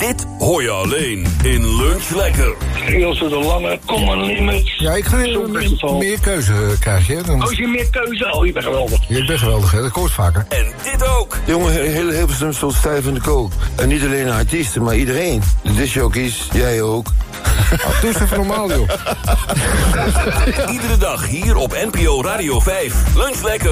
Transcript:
Dit hoor je alleen in Lunch Lekker. Ilse de Lange, Common Limits. Ja, ik ga meer keuze krijgen. Hè? Dan... Als je meer keuze, oh, je bent geweldig. Je bent geweldig, hè? Dat komt vaker. En dit ook. Jongen, heel Hilversum stond stijf in de kook. En niet alleen de artiesten, maar iedereen. De discjockeys, jij ook. Doe eens even normaal, joh. Iedere dag hier op NPO Radio 5. Lunch Lekker.